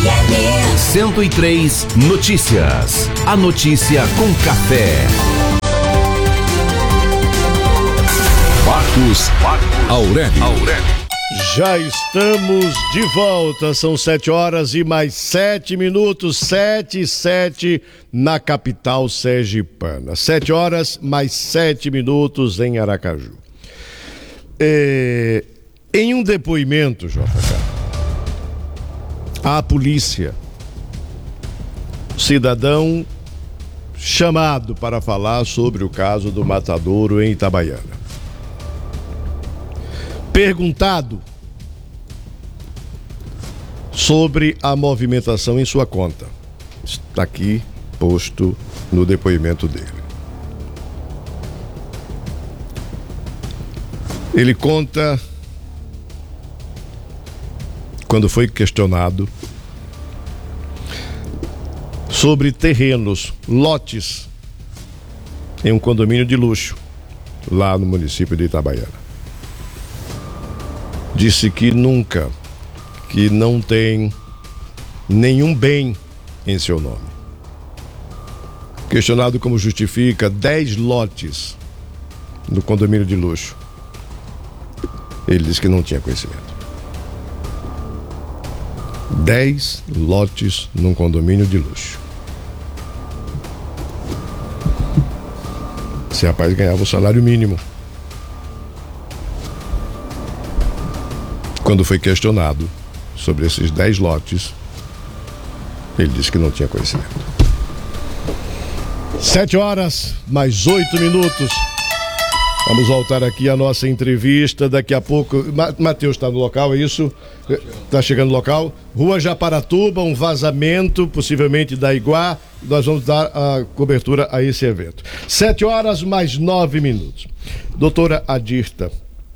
FM 103 Notícias. A notícia com café. Marcos Aurélio. Já estamos de volta, são 7 horas e mais 7 minutos, 7:07 na capital sergipana. 7 horas mais 7 minutos em Aracaju. Em um depoimento, JK, à polícia, cidadão chamado para falar sobre o caso do matadouro em Itabaiana. Perguntado sobre a movimentação em sua conta. Está aqui posto no depoimento dele. Ele conta, quando foi questionado, sobre terrenos, lotes, em um condomínio de luxo, lá no município de Itabaiana. Disse que nunca, que não tem nenhum bem em seu nome. Questionado como justifica 10 lotes no condomínio de luxo, ele disse que não tinha conhecimento. 10 lotes num condomínio de luxo. Esse rapaz ganhava o salário mínimo. Quando foi questionado sobre esses 10 lotes, ele disse que não tinha conhecimento. 7 horas, mais 8 minutos. Vamos voltar aqui à nossa entrevista. Daqui a pouco. Matheus está no local, é isso? Está chegando no local. Rua Japaratuba, um vazamento, possivelmente da Iguá. Nós vamos dar a cobertura a esse evento. 7 horas, mais 9 minutos. Doutora Adirta,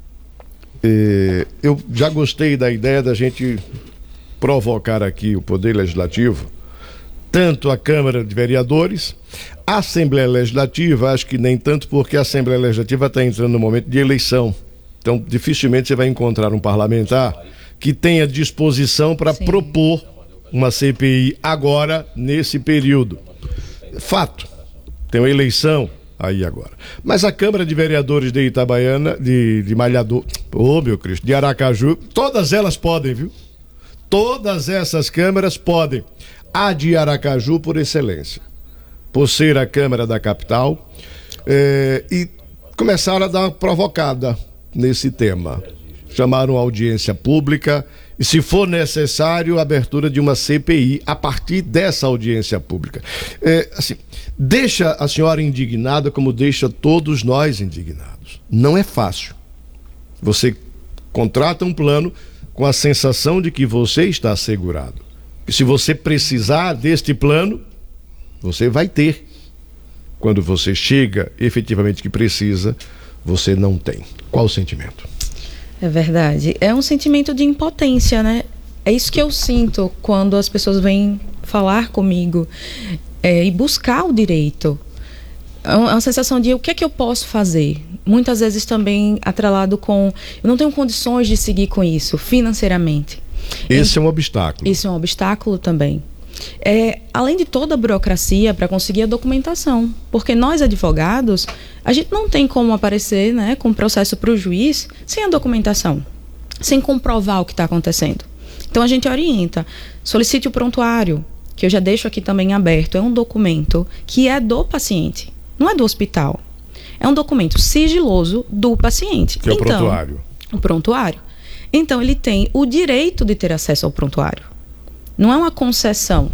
eu já gostei da ideia da gente provocar aqui o Poder Legislativo, tanto a Câmara de Vereadores, a Assembleia Legislativa, acho que nem tanto, porque a Assembleia Legislativa está entrando no momento de eleição. Então, dificilmente você vai encontrar um parlamentar que tenha disposição para propor uma CPI agora, nesse período. Fato, tem uma eleição aí agora. Mas a Câmara de Vereadores de Itabaiana, de Malhador, meu Cristo, de Aracaju, todas elas podem, viu? Todas essas câmaras podem. A de Aracaju, por excelência, por ser a Câmara da capital, e começaram a dar uma provocada nesse tema. Chamaram a audiência pública e, se for necessário, a abertura de uma CPI a partir dessa audiência pública. Assim, deixa a senhora indignada como deixa todos nós indignados. Não é fácil. Você contrata um plano com a sensação de que você está assegurado. E se você precisar deste plano, você vai ter. Quando você chega efetivamente que precisa, você não tem. Qual o sentimento? É verdade. É um sentimento de impotência, né? É isso que eu sinto quando as pessoas vêm falar comigo e buscar o direito. É uma sensação de o que é que eu posso fazer? Muitas vezes também atrelado com eu não tenho condições de seguir com isso financeiramente. Esse é um obstáculo. Isso é um obstáculo também. Além de toda a burocracia para conseguir a documentação, porque nós advogados, a gente não tem como aparecer, né, com o processo para o juiz sem a documentação, sem comprovar o que está acontecendo. Então a gente orienta, solicite o prontuário, que eu já deixo aqui também aberto, é um documento que é do paciente, não é do hospital, é um documento sigiloso do paciente. Que é o prontuário. O prontuário. Então ele tem o direito de ter acesso ao prontuário. Não é uma concessão.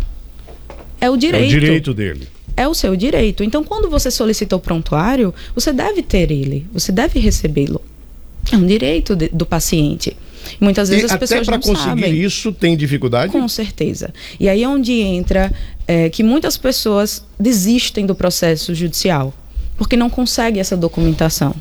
É o direito. É o direito dele. É o seu direito. Então, quando você solicita o prontuário, você deve ter ele. Você deve recebê-lo. É um direito do paciente. Muitas vezes as pessoas não sabem. Até para conseguir isso tem dificuldade? Com certeza. E aí é onde entra que muitas pessoas desistem do processo judicial. Porque não conseguem essa documentação.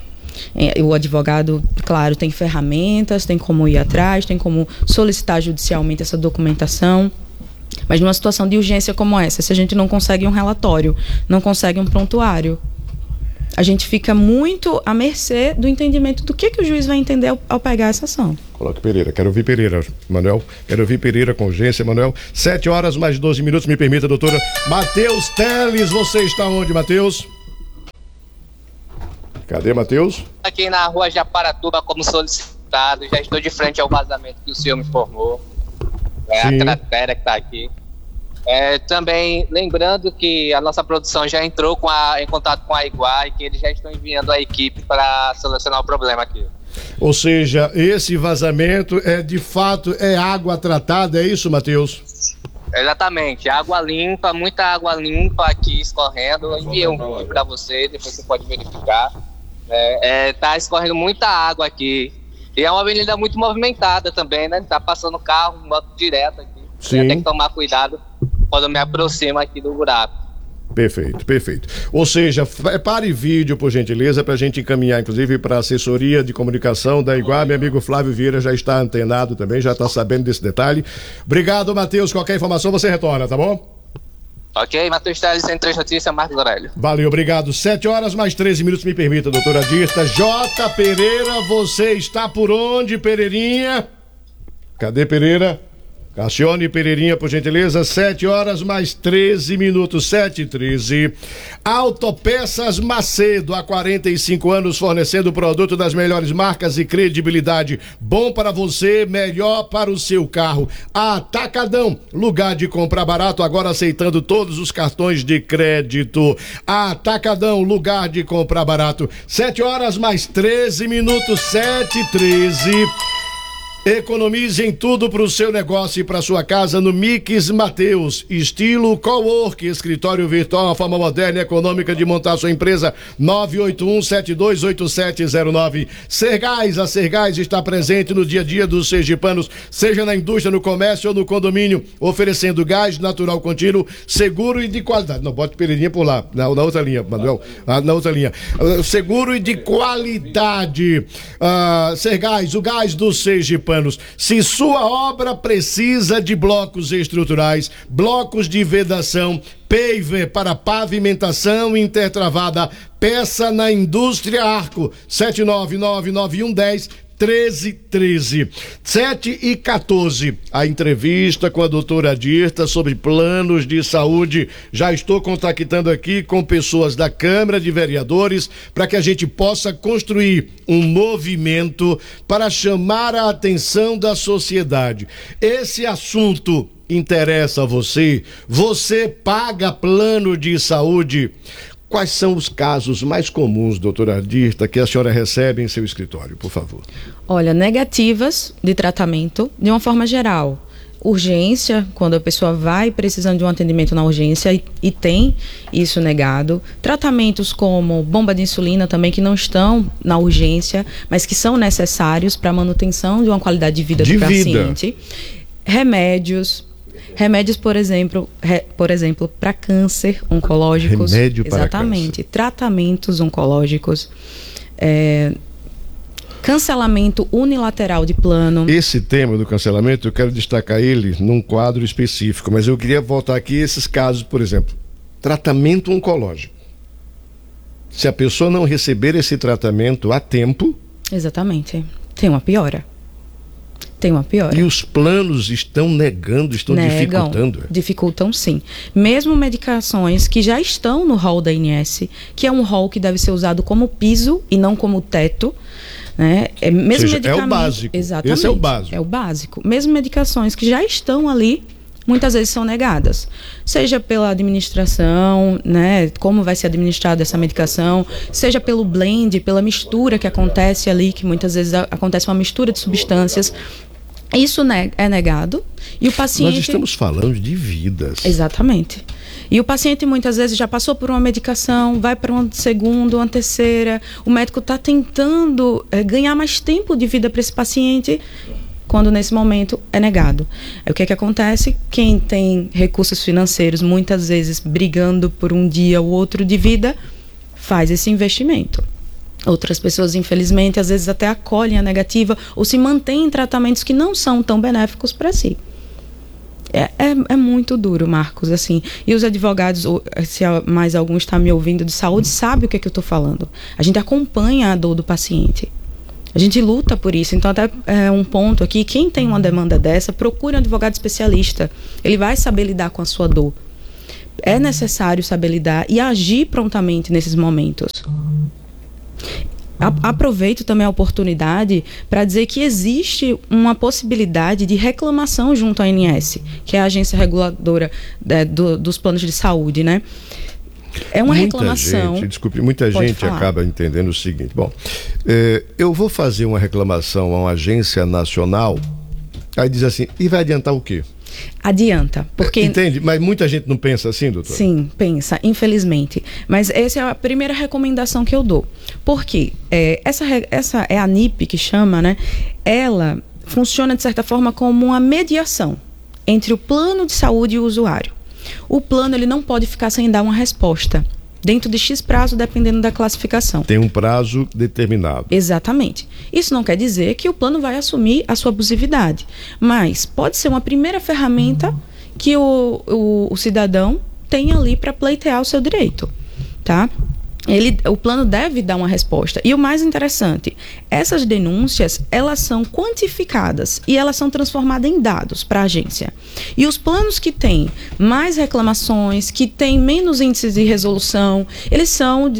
O advogado, claro, tem ferramentas, tem como ir atrás, tem como solicitar judicialmente essa documentação, mas numa situação de urgência como essa, se a gente não consegue um relatório, não consegue um prontuário, A gente fica muito à mercê do entendimento do que o juiz vai entender ao pegar essa ação. Coloque Pereira, quero ouvir Pereira, Manuel. Quero ouvir Pereira com urgência, Manuel. 7 horas mais 12 minutos, me permita, doutora. Matheus Teles, você está onde, Matheus? Cadê, Matheus? Aqui na rua Japaratuba, como solicitado, já estou de frente ao vazamento que o senhor me informou. A cratera que está aqui. Também lembrando que a nossa produção já entrou em contato com a Iguá e que eles já estão enviando a equipe para solucionar o problema aqui. Ou seja, esse vazamento de fato água tratada, é isso, Matheus? Exatamente, água limpa, muita água limpa aqui escorrendo. Eu enviei um vídeo para você, depois você pode verificar. Tá escorrendo muita água aqui. E é uma avenida muito movimentada também, né? Tá passando carro, moto direto aqui. Sim. Tem que tomar cuidado quando eu me aproximo aqui do buraco. Perfeito. Ou seja, pare vídeo, por gentileza, para a gente encaminhar, inclusive, para a assessoria de comunicação da Iguá. Meu amigo Flávio Vieira já está antenado também, já está sabendo desse detalhe. Obrigado, Matheus. Qualquer informação você retorna, tá bom? Ok, Matheus Teles, 103 Notícias, Marcos Aurélio. Valeu, obrigado. 7 horas mais 13 minutos, me permita, doutora Dirta. J. Pereira, você está por onde, Pereirinha? Cadê Pereira? Cassione Pereirinha, por gentileza. 7 horas mais 13 minutos, 7h13. Autopeças Macedo, há 45 anos fornecendo produto das melhores marcas e credibilidade. Bom para você, melhor para o seu carro. Atacadão, lugar de comprar barato, agora aceitando todos os cartões de crédito. Atacadão, lugar de comprar barato. 7 horas mais 13 minutos, 7h13. Economize em tudo para o seu negócio e para sua casa no Mix Mateus. Estilo cowork, escritório virtual, uma forma moderna e econômica de montar sua empresa. 981-728709. Sergás, a Sergás está presente no dia a dia dos sergipanos, seja na indústria, no comércio ou no condomínio, oferecendo gás natural contínuo, seguro e de qualidade. Não, bote Pereirinha por lá, na outra linha, Manuel, na outra linha. Seguro e de qualidade. Sergás, o gás dos sergipanos. Se sua obra precisa de blocos estruturais, blocos de vedação, paver para pavimentação intertravada, peça na Indústria Arco. 79991101313. 7h14, a entrevista com a doutora Dirta sobre planos de saúde. Já estou contactando aqui com pessoas da Câmara de Vereadores para que a gente possa construir um movimento para chamar a atenção da sociedade. Esse assunto interessa a você? Você paga plano de saúde? Quais são os casos mais comuns, doutora Dirta, que a senhora recebe em seu escritório, por favor? Olha, negativas de tratamento, de uma forma geral. Urgência, quando a pessoa vai precisando de um atendimento na urgência e tem isso negado. Tratamentos como bomba de insulina também, que não estão na urgência, mas que são necessários para a manutenção de uma qualidade de vida do paciente. Remédios, por exemplo, para câncer oncológicos. Remédio para exatamente, câncer. Tratamentos oncológicos, cancelamento unilateral de plano. Esse tema do cancelamento, eu quero destacar ele num quadro específico, mas eu queria voltar aqui a esses casos, por exemplo, tratamento oncológico. Se a pessoa não receber esse tratamento a tempo... Exatamente, tem uma piora. E os planos estão negando, dificultando. Dificultam, sim. Mesmo medicações que já estão no rol da ANS, que é um rol que deve ser usado como piso e não como teto, né? Mesmo é o básico. Exatamente. Esse é o básico. É o básico. Mesmo medicações que já estão ali, muitas vezes são negadas, seja pela administração, né, como vai ser administrada essa medicação, seja pelo blend, pela mistura que acontece ali, que muitas vezes acontece uma mistura de substâncias. Isso é negado e o paciente... Nós estamos falando de vidas. Exatamente. E o paciente muitas vezes já passou por uma medicação, vai para uma segunda, uma terceira, o médico está tentando ganhar mais tempo de vida para esse paciente, quando nesse momento é negado. O que acontece? Quem tem recursos financeiros, muitas vezes brigando por um dia ou outro de vida, faz esse investimento. Outras pessoas, infelizmente, às vezes até acolhem a negativa ou se mantêm em tratamentos que não são tão benéficos para si. É muito duro, Marcos, assim. E os advogados, se mais algum está me ouvindo de saúde, sabe o que é que eu estou falando. A gente acompanha a dor do paciente. A gente luta por isso. Então, até um ponto aqui, quem tem uma demanda dessa, procure um advogado especialista. Ele vai saber lidar com a sua dor. É necessário saber lidar e agir prontamente nesses momentos. Aproveito também a oportunidade para dizer que existe uma possibilidade de reclamação junto à ANS, que é a agência reguladora dos planos de saúde, né? É uma reclamação. Muita gente acaba entendendo o seguinte: bom, eu vou fazer uma reclamação a uma agência nacional, aí diz assim, e vai adiantar o quê? Adianta, porque... Entende? Mas muita gente não pensa assim, doutor? Sim, pensa, infelizmente. Mas essa é a primeira recomendação que eu dou. Porque essa é a ANIP que chama, né? Ela funciona, de certa forma, como uma mediação entre o plano de saúde e o usuário. O plano, ele não pode ficar sem dar uma resposta dentro de X prazo, dependendo da classificação. Tem um prazo determinado. Exatamente. Isso não quer dizer que o plano vai assumir a sua abusividade, mas pode ser uma primeira ferramenta que o cidadão tem ali para pleitear o seu direito, tá? O plano deve dar uma resposta. E o mais interessante, essas denúncias, elas são quantificadas e elas são transformadas em dados para a agência. E os planos que têm mais reclamações, que têm menos índices de resolução, eles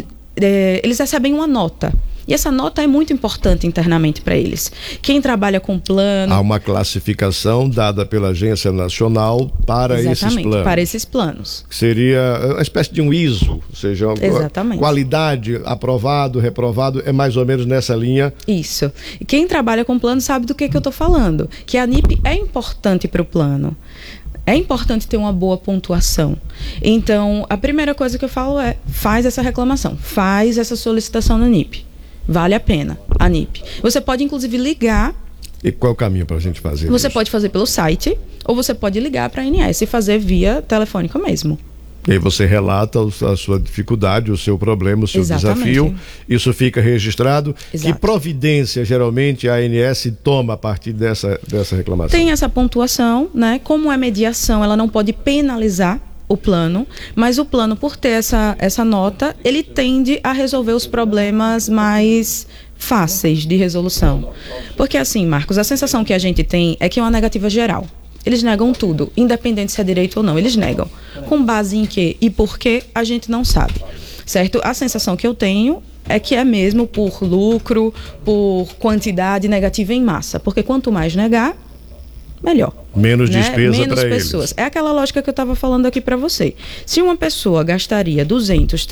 recebem uma nota. E essa nota é muito importante internamente para eles. Quem trabalha com plano... Há uma classificação dada pela Agência Nacional para esses planos. Exatamente, para esses planos. Seria uma espécie de um ISO, ou seja, exatamente. Qualidade, aprovado, reprovado, é mais ou menos nessa linha. Isso. E quem trabalha com plano sabe do que eu estou falando. Que a ANIP é importante para o plano. É importante ter uma boa pontuação. Então, a primeira coisa que eu falo é, faz essa reclamação, faz essa solicitação na ANIP. Vale a pena, a ANIP. Você pode, inclusive, ligar. E qual é o caminho para a gente fazer Você pode fazer pelo site, ou você pode ligar para a ANS e fazer via telefônica mesmo. E aí você relata a sua dificuldade, o seu problema, o seu desafio. Isso fica registrado. Exato. Que providência, geralmente, a ANS toma a partir dessa reclamação? Tem essa pontuação, né? Como é mediação, ela não pode penalizar o plano, mas o plano, por ter essa nota, ele tende a resolver os problemas mais fáceis de resolução. Porque assim, Marcos, a sensação que a gente tem é que é uma negativa geral. Eles negam tudo, independente se é direito ou não, eles negam. Com base em quê e por quê, a gente não sabe, certo? A sensação que eu tenho é que é mesmo por lucro, por quantidade negativa em massa, porque quanto mais negar, melhor. Menos despesa para eles. Pessoas. É aquela lógica que eu estava falando aqui para você. Se uma pessoa gastaria 200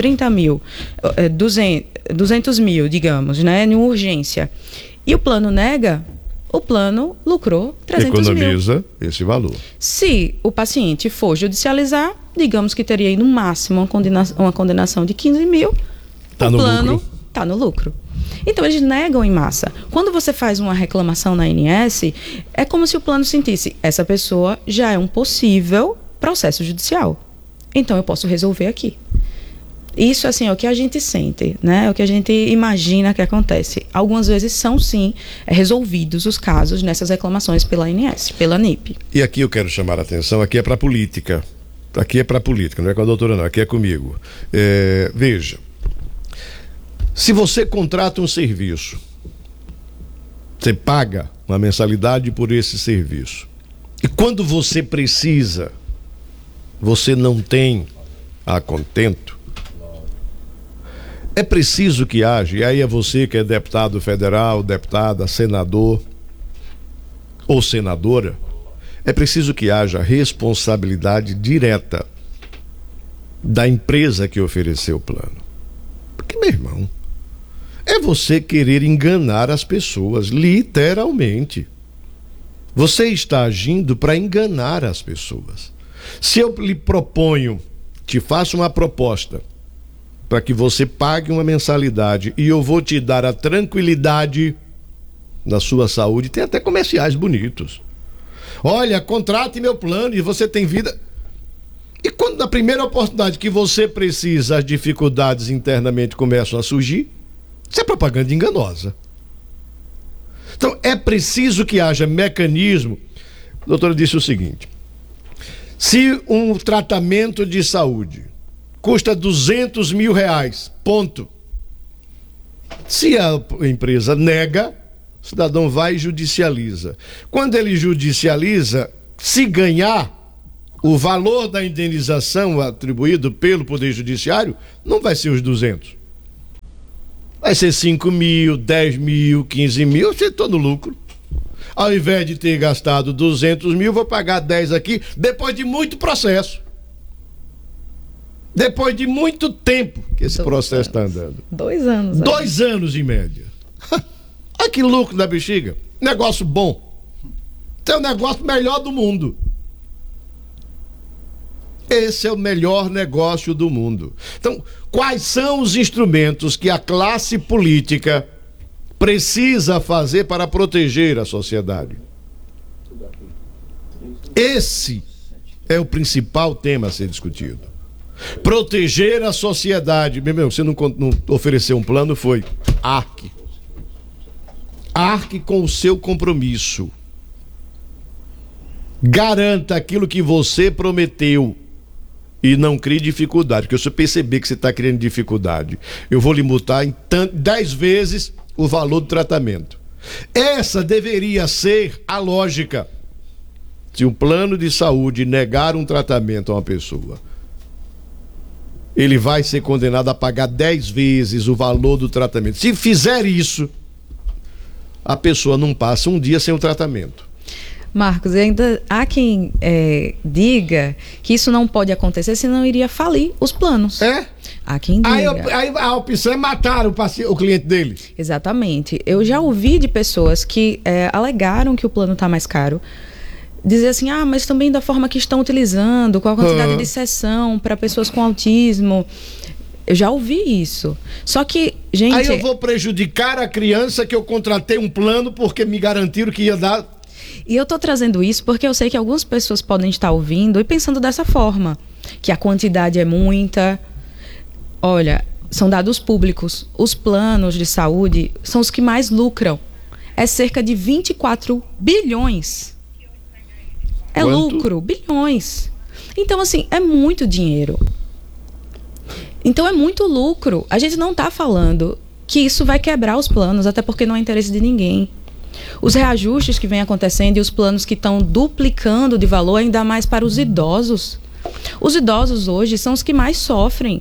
mil, digamos, né, em urgência, e o plano nega, o plano lucrou 300 mil. Economiza esse valor. Se o paciente for judicializar, digamos que teria aí no máximo uma condenação de 15 mil, o plano está no lucro. Então, eles negam em massa. Quando você faz uma reclamação na ANS, é como se o plano sentisse, essa pessoa já é um possível processo judicial. Então, eu posso resolver aqui. Isso, assim, é o que a gente sente, né? É o que a gente imagina que acontece. Algumas vezes são, sim, resolvidos os casos nessas reclamações pela ANS, pela ANIP. E aqui eu quero chamar a atenção, aqui é para a política. Aqui é para a política, não é com a doutora não, aqui é comigo. Veja, se você contrata um serviço, você paga uma mensalidade por esse serviço. E quando você precisa, você não tem a contento, é preciso que haja, e aí é você que é deputado federal, deputada, senador ou senadora, é preciso que haja responsabilidade direta da empresa que ofereceu o plano. Porque, meu irmão, é você querer enganar as pessoas, literalmente. Você está agindo para enganar as pessoas. Se eu lhe proponho, te faço uma proposta para que você pague uma mensalidade e eu vou te dar a tranquilidade na sua saúde, tem até comerciais bonitos. Olha, contrate meu plano e você tem vida. E quando na primeira oportunidade que você precisa, as dificuldades internamente começam a surgir, isso é propaganda enganosa. Então é preciso que haja mecanismo. A doutora disse o seguinte: Se um tratamento de saúde custa R$200 mil, ponto. Se a empresa nega, o cidadão vai e judicializa. Quando ele judicializa, se ganhar, o valor da indenização atribuído pelo Poder Judiciário não vai ser os 200. Vai ser 5 mil, 10 mil, 15 mil, você está no lucro. Ao invés de ter gastado 200 mil, vou pagar 10 aqui, depois de muito processo. Depois de muito tempo que esse processo está andando. 2 anos. 2 anos em média. Olha que lucro da bexiga. Negócio bom. Esse é o negócio melhor do mundo. Esse é o melhor negócio do mundo. Então, quais são os instrumentos que a classe política precisa fazer para proteger a sociedade? Esse é o principal tema a ser discutido. Proteger a sociedade. Meu, você não ofereceu um plano, foi arque. Arque com o seu compromisso. Garanta aquilo que você prometeu. E não crie dificuldade, porque se eu perceber que você está criando dificuldade, eu vou lhe multar em 10 vezes o valor do tratamento. Essa deveria ser a lógica. Se um plano de saúde negar um tratamento a uma pessoa, ele vai ser condenado a pagar 10 vezes o valor do tratamento. Se fizer isso, a pessoa não passa um dia sem o tratamento. Marcos, ainda há quem diga que isso não pode acontecer, senão iria falir os planos. É? Há quem diga. Aí a opção é matar o cliente dele. Exatamente. Eu já ouvi de pessoas que alegaram que o plano está mais caro. Dizer assim, mas também da forma que estão utilizando, com a quantidade de sessão para pessoas com autismo. Eu já ouvi isso. Só que, gente... Aí eu vou prejudicar a criança que eu contratei um plano porque me garantiram que ia dar... E eu tô trazendo isso porque eu sei que algumas pessoas podem estar ouvindo e pensando dessa forma, que a quantidade é muita. Olha, são dados públicos. Os planos de saúde são os que mais lucram. É cerca de 24 bilhões. É Quanto? Lucro, bilhões. Então, assim, é muito dinheiro. Então, é muito lucro. A gente não está falando que isso vai quebrar os planos, até porque não é interesse de ninguém. Os reajustes que vêm acontecendo e os planos que estão duplicando de valor, ainda mais para os idosos. Os idosos hoje são os que mais sofrem.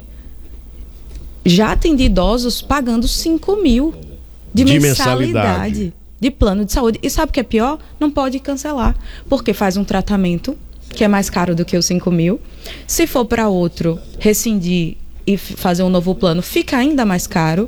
Já atendi idosos pagando 5 mil de mensalidade de plano de saúde. E sabe o que é pior? Não pode cancelar, porque faz um tratamento que é mais caro do que os 5 mil. Se for para outro, rescindir e fazer um novo plano, fica ainda mais caro.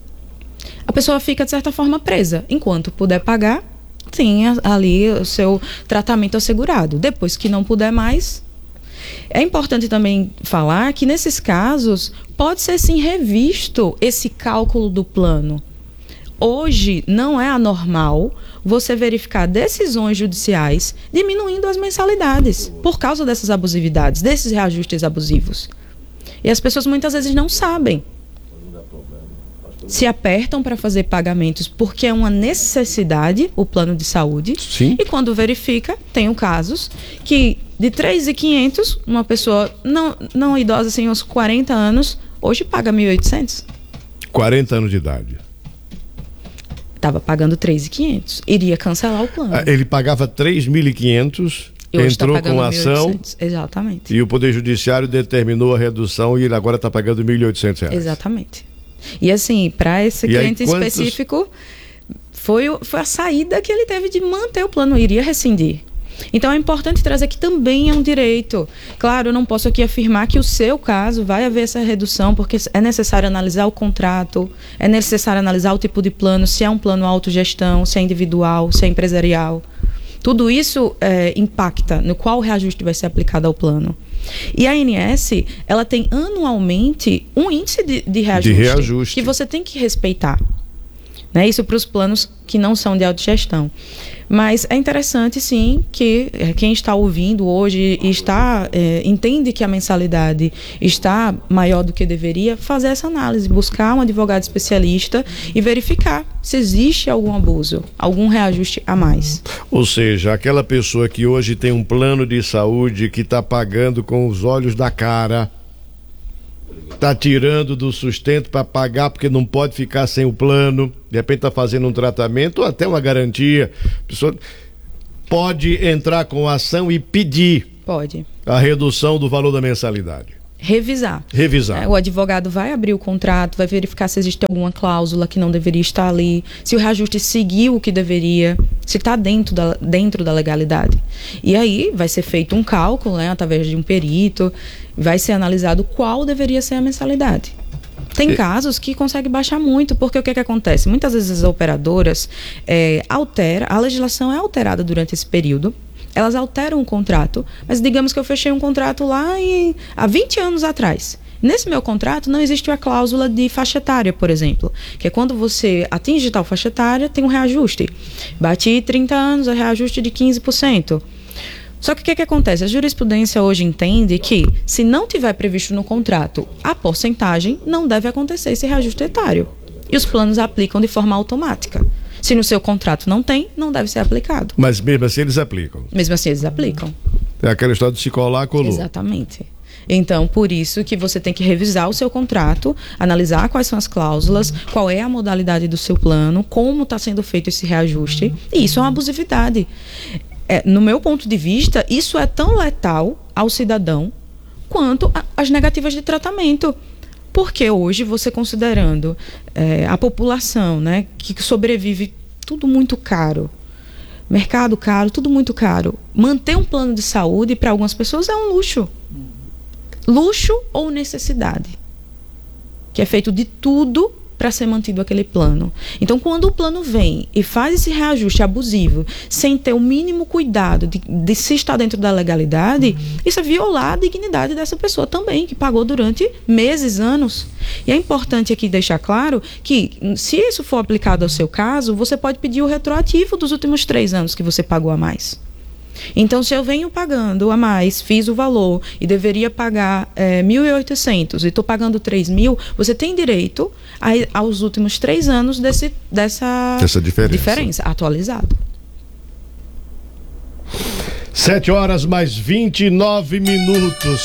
A pessoa fica, de certa forma, presa. Enquanto puder pagar, tem ali o seu tratamento assegurado. Depois que não puder mais... É importante também falar que, nesses casos, pode ser, sim, revisto esse cálculo do plano. Hoje, não é anormal você verificar decisões judiciais diminuindo as mensalidades por causa dessas abusividades, desses reajustes abusivos. E as pessoas muitas vezes não sabem. Se apertam para fazer pagamentos porque é uma necessidade, o plano de saúde. Sim. E quando verifica, tem casos que de 3.500, uma pessoa não idosa, assim, uns 40 anos, hoje paga 1.800. 40 anos de idade. Estava pagando 3.500. Iria cancelar o plano. Ele pagava 3.500, entrou tá com a ação. Exatamente. E o Poder Judiciário determinou a redução e ele agora está pagando R$1.800. Exatamente. E assim, para esse cliente específico, foi a saída que ele teve de manter o plano, iria rescindir. Então é importante trazer que também é um direito. Claro, eu não posso aqui afirmar que o seu caso vai haver essa redução, porque é necessário analisar o contrato, é necessário analisar o tipo de plano, se é um plano autogestão, se é individual, se é empresarial. Tudo isso impacta no qual reajuste vai ser aplicado ao plano. E a ANS, ela tem anualmente um índice de reajuste que você tem que respeitar. né? Isso para os planos que não são de autogestão. Mas é interessante, sim, que quem está ouvindo hoje e entende que a mensalidade está maior do que deveria, fazer essa análise, buscar um advogado especialista e verificar se existe algum abuso, algum reajuste a mais. Ou seja, aquela pessoa que hoje tem um plano de saúde que está pagando com os olhos da cara, está tirando do sustento para pagar porque não pode ficar sem o plano, de repente está fazendo um tratamento ou até uma garantia, a pessoa pode entrar com ação e pedir a redução do valor da mensalidade. Revisar. O advogado vai abrir o contrato, vai verificar se existe alguma cláusula que não deveria estar ali, se o reajuste seguiu o que deveria, se está dentro da legalidade. E aí vai ser feito um cálculo, né, através de um perito, vai ser analisado qual deveria ser a mensalidade. Tem casos que consegue baixar muito, porque o que acontece? Muitas vezes as operadoras a legislação é alterada durante esse período, elas alteram o contrato, mas digamos que eu fechei um contrato lá há 20 anos atrás. Nesse meu contrato não existe a cláusula de faixa etária, por exemplo, que é quando você atinge tal faixa etária, tem um reajuste. Bati 30 anos, é reajuste de 15%. Só que o que acontece? A jurisprudência hoje entende que, se não tiver previsto no contrato a porcentagem, não deve acontecer esse reajuste etário. E os planos aplicam de forma automática. Se no seu contrato não tem, não deve ser aplicado. Mas mesmo assim eles aplicam? Mesmo assim eles aplicam. É aquela história de se colar, colou. Exatamente. Então, por isso que você tem que revisar o seu contrato, analisar quais são as cláusulas, qual é a modalidade do seu plano, como está sendo feito esse reajuste. E isso é uma abusividade. No meu ponto de vista, isso é tão letal ao cidadão quanto as negativas de tratamento. Porque hoje, você considerando a população, né, que sobrevive tudo muito caro, mercado caro, tudo muito caro, manter um plano de saúde para algumas pessoas é um luxo. Luxo ou necessidade, que é feito de tudo para ser mantido aquele plano. Então, quando o plano vem e faz esse reajuste abusivo, sem ter o mínimo cuidado de se estar dentro da legalidade, isso é violar a dignidade dessa pessoa também, que pagou durante meses, anos. E é importante aqui deixar claro que, se isso for aplicado ao seu caso, você pode pedir o retroativo dos últimos 3 anos que você pagou a mais. Então, se eu venho pagando a mais, fiz o valor e deveria pagar 1.800 e estou pagando 3.000, você tem direito aos últimos 3 anos dessa diferença atualizado. 7h29.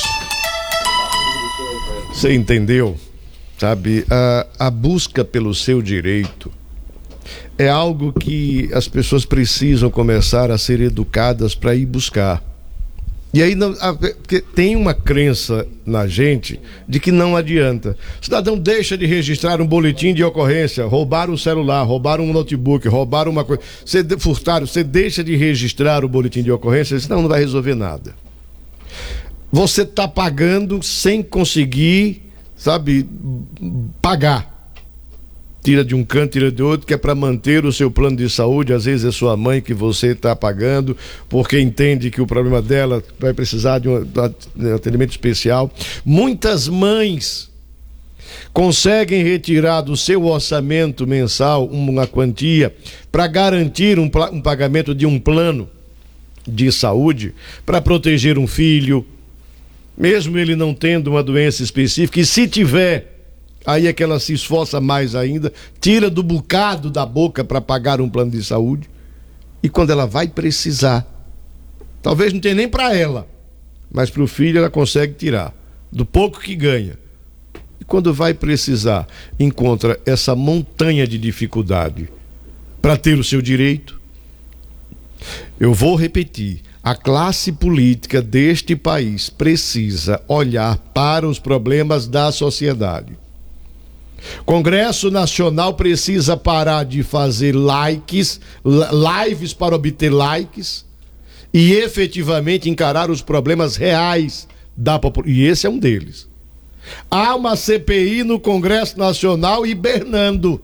Você entendeu? Sabe, a busca pelo seu direito é algo que as pessoas precisam começar a ser educadas para ir buscar. E aí porque tem uma crença na gente de que não adianta. O cidadão deixa de registrar um boletim de ocorrência, roubaram um celular, roubaram um notebook, roubaram uma coisa, furtaram, você deixa de registrar o boletim de ocorrência, senão não vai resolver nada. Você está pagando sem conseguir, sabe, pagar. Tira de um canto, tira de outro, que é para manter o seu plano de saúde. Às vezes é sua mãe que você está pagando, porque entende que o problema dela vai precisar de um atendimento especial. Muitas mães conseguem retirar do seu orçamento mensal uma quantia para garantir um pagamento de um plano de saúde, para proteger um filho, mesmo ele não tendo uma doença específica, e se tiver, aí é que ela se esforça mais ainda, tira do bocado da boca para pagar um plano de saúde, e quando ela vai precisar, talvez não tenha nem para ela, mas para o filho ela consegue tirar, do pouco que ganha. E quando vai precisar, encontra essa montanha de dificuldade para ter o seu direito. Eu vou repetir, a classe política deste país precisa olhar para os problemas da sociedade. Congresso Nacional precisa parar de fazer lives para obter likes e efetivamente encarar os problemas reais da população. E esse é um deles. Há uma CPI no Congresso Nacional hibernando.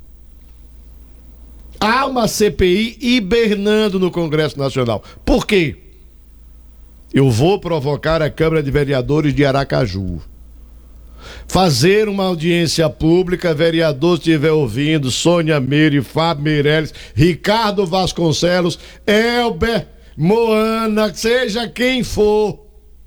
Há uma CPI hibernando no Congresso Nacional. Por quê? Eu vou provocar a Câmara de Vereadores de Aracaju. fazer uma audiência pública, vereador se estiver ouvindo, Sônia Meire, Fábio Meirelles, Ricardo Vasconcelos, Elber, Moana, seja quem for,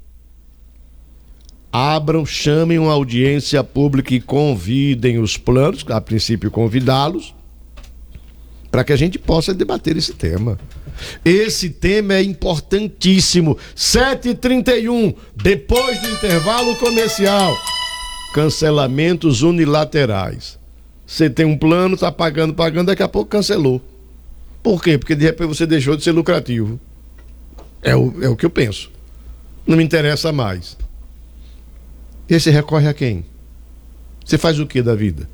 abram, chamem uma audiência pública e convidem os planos, a princípio convidá-los, para que a gente possa debater esse tema. Esse tema é importantíssimo. 7h31, depois do intervalo comercial. Cancelamentos unilaterais. Você tem um plano, tá pagando, daqui a pouco cancelou. Por quê? Porque de repente você deixou de ser lucrativo. É o que eu penso. Não me interessa mais. E você recorre a quem? Você faz o que da vida?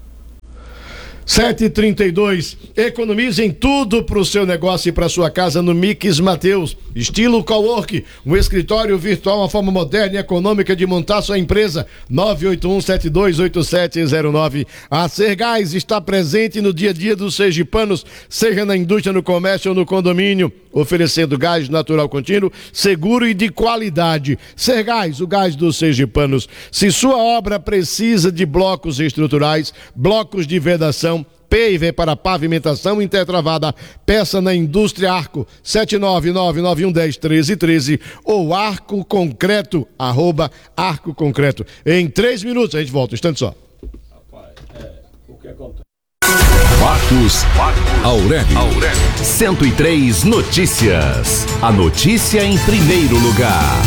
7h32, economize em tudo para o seu negócio e para sua casa no Mix Mateus. Estilo cowork, um escritório virtual, uma forma moderna e econômica de montar sua empresa. 981-728709. A Sergás está presente no dia a dia dos sergipanos, seja na indústria, no comércio ou no condomínio, oferecendo gás natural contínuo, seguro e de qualidade. Sergás, o gás dos sergipanos. Se sua obra precisa de blocos estruturais, blocos de vedação, PIV para pavimentação intertravada, peça na Indústria Arco, 79991101313 ou Arco Concreto, @Arco Concreto. Em 3 minutos a gente volta, um instante só. O que acontece? Marcos Aurélio. 103 Notícias. A notícia em primeiro lugar.